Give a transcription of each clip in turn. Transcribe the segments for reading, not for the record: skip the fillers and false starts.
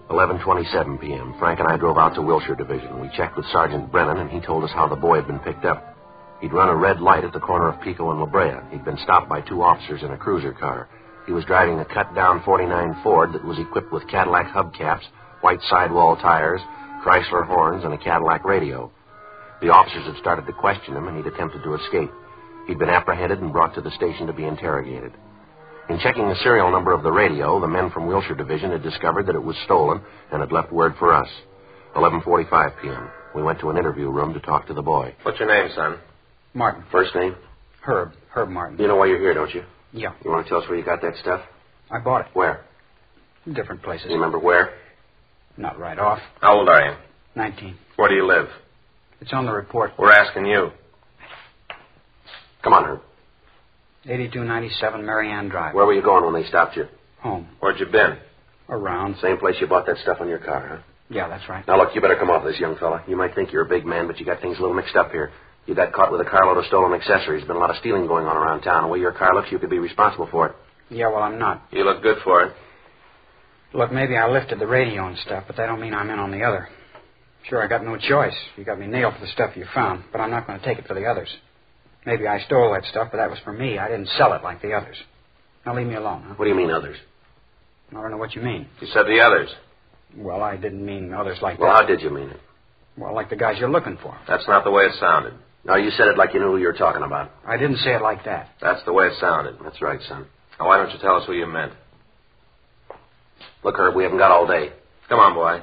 11:27 p.m. Frank and I drove out to Wilshire Division. We checked with Sergeant Brennan, and he told us how the boy had been picked up. He'd run a red light at the corner of Pico and La Brea. He'd been stopped by two officers in a cruiser car. He was driving a cut-down 49 Ford that was equipped with Cadillac hubcaps, white sidewall tires, Chrysler horns, and a Cadillac radio. The officers had started to question him, and he'd attempted to escape. He'd been apprehended and brought to the station to be interrogated. In checking the serial number of the radio, the men from Wilshire Division had discovered that it was stolen and had left word for us. 11:45 p.m. We went to an interview room to talk to the boy. What's your name, son? Martin. First name? Herb Martin. You know why you're here, don't you? Yeah. You want to tell us where you got that stuff? I bought it. Where? Different places. You remember where? Not right off. How old are you? 19. Where do you live? It's on the report. We're asking you. Come on, Herb. 8297 Marianne Drive. Where were you going when they stopped you? Home. Where'd you been? Around. Same place you bought that stuff on your car, huh? Yeah, that's right. Now, look, you better come off this, young fella. You might think you're a big man, but you got things a little mixed up here. You got caught with a carload of stolen accessories. There's been a lot of stealing going on around town. The way your car looks, you could be responsible for it. Yeah, well, I'm not. You look good for it. Look, maybe I lifted the radio and stuff, but that don't mean I'm in on the other. Sure, I got no choice. You got me nailed for the stuff you found, but I'm not going to take it for the others. Maybe I stole that stuff, but that was for me. I didn't sell it like the others. Now leave me alone, huh? What do you mean, others? I don't know what you mean. You said the others. Well, I didn't mean others like Well, that. how did you mean it? Well, like the guys you're looking for. That's not the way it sounded. No, you said it like you knew who you were talking about. I didn't say it like that. That's the way it sounded. That's right, son. Now, why don't you tell us who you meant? Look, Herb, we haven't got all day. Come on, boy.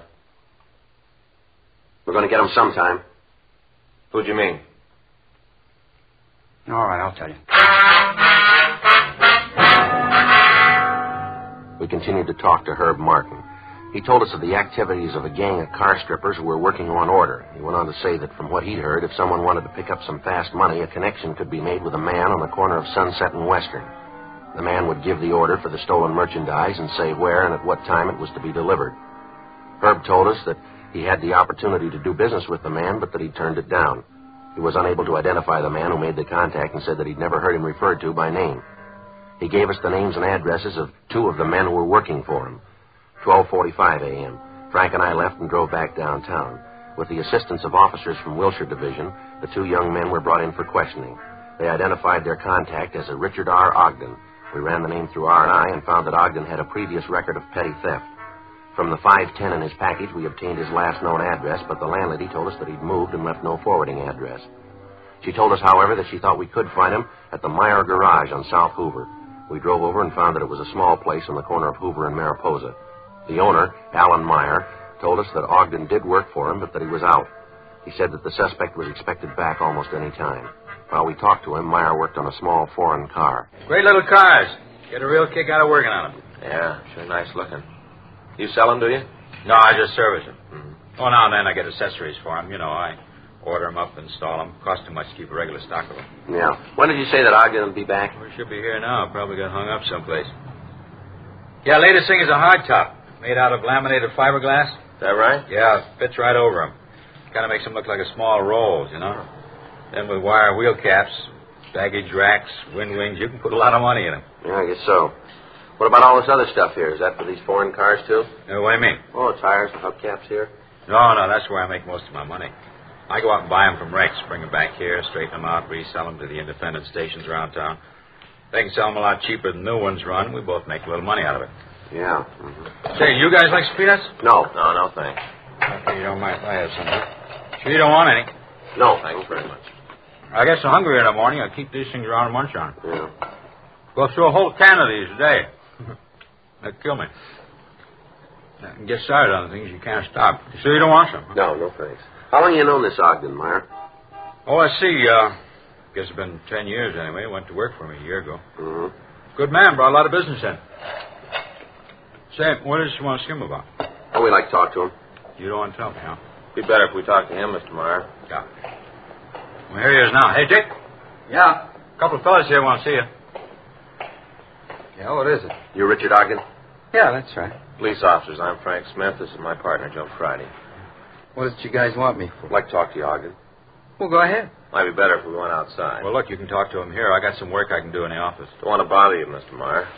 We're going to get them sometime. Who'd you mean? All right, I'll tell you. We continued to talk to Herb Martin. He told us of the activities of a gang of car strippers who were working on order. He went on to say that from what he'd heard, if someone wanted to pick up some fast money, a connection could be made with a man on the corner of Sunset and Western. The man would give the order for the stolen merchandise and say where and at what time it was to be delivered. Herb told us that he had the opportunity to do business with the man, but that he'd turned it down. He was unable to identify the man who made the contact and said that he'd never heard him referred to by name. He gave us the names and addresses of two of the men who were working for him. 12:45 a.m. Frank and I left and drove back downtown. With the assistance of officers from Wilshire Division, the two young men were brought in for questioning. They identified their contact as a Richard R. Ogden. We ran the name through R&I and found that Ogden had a previous record of petty theft. From the 510 in his package, we obtained his last known address, but the landlady told us that he'd moved and left no forwarding address. She told us, however, that she thought we could find him at the Meyer Garage on South Hoover. We drove over and found that it was a small place on the corner of Hoover and Mariposa. The owner, Alan Meyer, told us that Ogden did work for him, but that he was out. He said that the suspect was expected back almost any time. While we talked to him, Meyer worked on a small foreign car. Great little cars. Get a real kick out of working on them. Yeah, sure nice looking. You sell them, do you? No, I just service them. Mm-hmm. Oh, now and then I get accessories for them. You know, I order them up, install them. Cost too much to keep a regular stock of them. Yeah. When did you say that Ogden would be back? We should be here now. Probably got hung up someplace. Yeah, latest thing is a hardtop. Made out of laminated fiberglass. Is that right? Yeah, it fits right over them. Kind of makes them look like a small rolls, you know. Then with wire wheel caps, baggage racks, wind wings, you can put a lot of money in them. Yeah, I guess so. What about all this other stuff here? Is that for these foreign cars, too? What do you mean? Oh, the tires, the hubcaps here? No, that's where I make most of my money. I go out and buy them from wrecks, bring them back here, straighten them out, resell them to the independent stations around town. They can sell them a lot cheaper than new ones run. We both make a little money out of it. Yeah. Say, you guys like peanuts? No, thanks. Okay, you don't mind if I have some. Sure you don't want any? No, Thanks very much. I get so hungry in the morning, I keep these things around and munch on. Yeah. Go through a whole can of these a day. They'll kill me. I can get started on things you can't stop. You sure you don't want some? No, thanks. How long have you known this Ogden, Meyer? Oh, I see. Guess it's been 10 years anyway. Went to work for me a year ago. Mm-hmm. Good man, brought a lot of business in. Say, what does you want to see him about? Oh, we like to talk to him. You don't want to tell me, huh? Be better if we talked to him, Mr. Meyer. Yeah. Well, here he is now. Hey, Dick. Yeah? A couple of fellas here want to see you. Yeah, what is it? You Richard Ogden? Yeah, that's right. Police officers, I'm Frank Smith. This is my partner, Joe Friday. What did you guys want me for? I'd like to talk to you, Ogden. Well, go ahead. Might be better if we went outside. Well, look, you can talk to him here. I got some work I can do in the office. Don't want to bother you, Mr. Meyer.